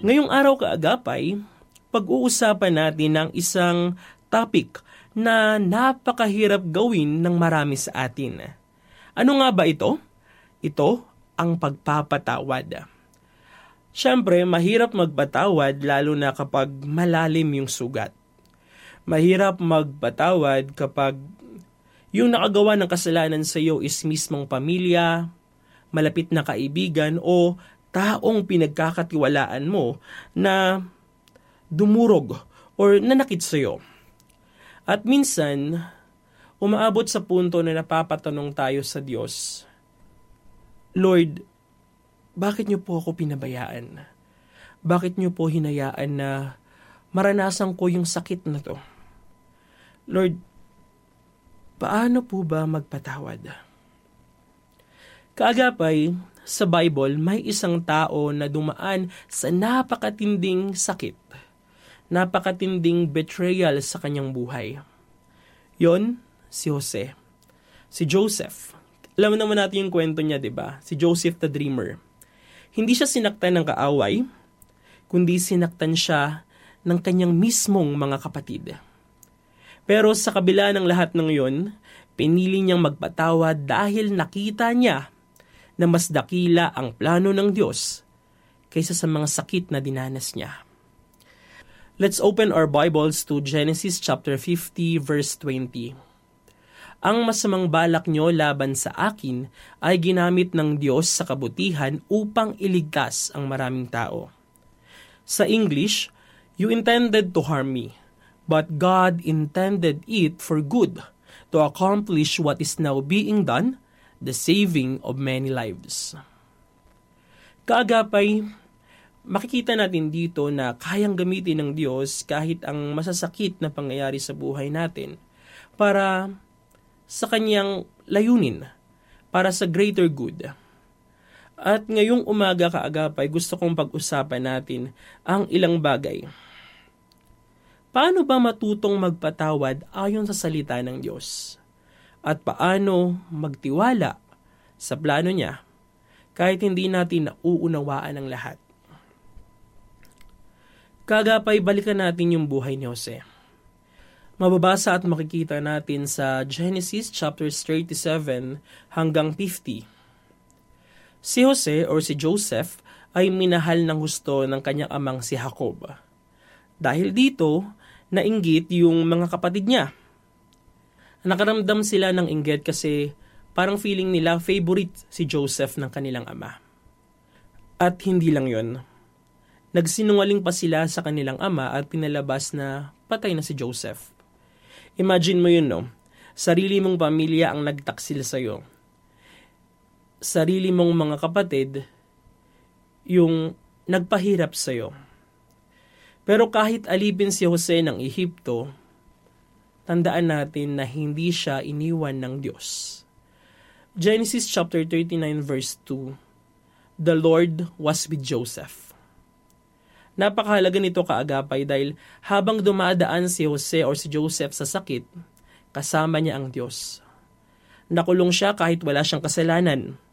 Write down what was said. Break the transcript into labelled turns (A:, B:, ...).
A: Ngayong araw kaagapay, pag-uusapan natin ang isang topic na napakahirap gawin ng marami sa atin. Ano nga ba ito? Ito ang pagpapatawad. Siyempre, mahirap magpatawad lalo na kapag malalim yung sugat. Mahirap magpatawad kapag yung nakagawa ng kasalanan sa iyo is mismong pamilya, malapit na kaibigan o taong pinagkakatiwalaan mo na dumurog or nanakit sa iyo. At minsan, umaabot sa punto na napapatanong tayo sa Diyos, Lord, bakit niyo po ako pinabayaan? Bakit niyo po hinayaan na maranasan ko yung sakit na to? Lord, paano po ba magpatawad? Kaagapay, sa Bible, may isang tao na dumaan sa napakatinding sakit, napakatinding betrayal sa kanyang buhay. Yon, si Jose. Si Joseph. Alam naman natin yung kwento niya, di ba? Si Joseph the Dreamer. Hindi siya sinaktan ng kaaway, kundi sinaktan siya ng kanyang mismong mga kapatid. Pero sa kabila ng lahat ng yon, pinili niyang magpatawad dahil nakita niya na mas dakila ang plano ng Diyos kaysa sa mga sakit na dinanas niya. Let's open our Bibles to Genesis chapter 50 verse 20. Ang masamang balak nyo laban sa akin ay ginamit ng Diyos sa kabutihan upang iligtas ang maraming tao. Sa English, you intended to harm me, but God intended it for good, to accomplish what is now being done, the saving of many lives. Kaagapay, makikita natin dito na kayang gamitin ng Diyos kahit ang masasakit na pangyayari sa buhay natin para sa kanyang layunin, para sa greater good. At ngayong umaga kaagapay, gusto kong pag-usapan natin ang ilang bagay. Paano ba matutong magpatawad ayon sa salita ng Diyos? At paano magtiwala sa plano niya kahit hindi natin nauunawaan ang lahat? Kagapay, balikan natin yung buhay ni Jose. Mababasa at makikita natin sa Genesis chapters 37 hanggang 50. Si Jose or si Joseph ay minahal ng husto ng kanyang amang si Jacob. Dahil dito, nainggit yung mga kapatid niya. Nakaramdam sila ng inggit kasi parang feeling nila favorite si Joseph ng kanilang ama. At hindi lang yon. Nagsinungaling pa sila sa kanilang ama at pinalabas na patay na si Joseph. Imagine mo yun, no? Sarili mong pamilya ang nagtaksil sa'yo. Sarili mong mga kapatid yung nagpahirap sa'yo. Pero kahit alipin si Jose ng Ehipto, tandaan natin na hindi siya iniwan ng Diyos. Genesis chapter 39 verse 2, the Lord was with Joseph. Napakahalaga nito kaagapay dahil habang dumadaan si Jose or si Joseph sa sakit, kasama niya ang Diyos. Nakulong siya kahit wala siyang kasalanan.